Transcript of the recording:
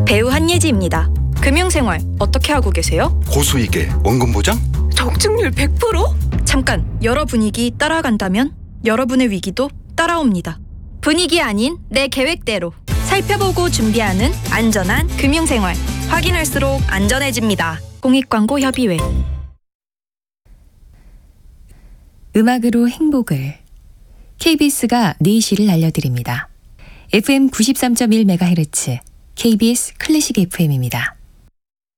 배우 한예지입니다. 금융생활 어떻게 하고 계세요? 고수익에 원금 보장? 적중률 100%? 잠깐, 여러 분위기 따라간다면 여러분의 위기도 따라옵니다. 분위기 아닌 내 계획대로 살펴보고 준비하는 안전한 금융생활. 확인할수록 안전해집니다. 공익광고협의회. 음악으로 행복을. KBS가 4시를 알려드립니다. FM 93.1MHz KBS 클래식 FM입니다.